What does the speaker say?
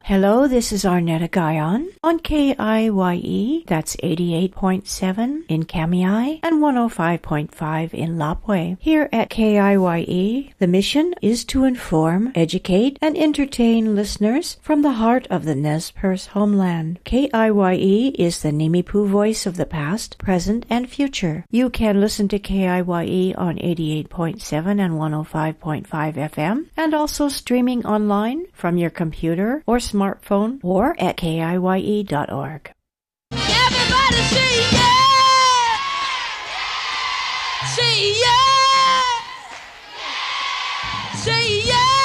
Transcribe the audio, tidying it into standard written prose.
Hello, this is Arnetta Guyon on KIYE, that's 88.7 in Kamiai and 105.5 in Lapwai. Here at KIYE, the mission is to inform, educate, and entertain listeners from the heart of the Nez Perce homeland. KIYE is the Nimipu voice of the past, present, and future. You can listen to KIYE on 88.7 and 105.5 FM, and also streaming online from your computer or smartphone or at KIYE.org. Everybody say yeah! Say yeah! Say yeah!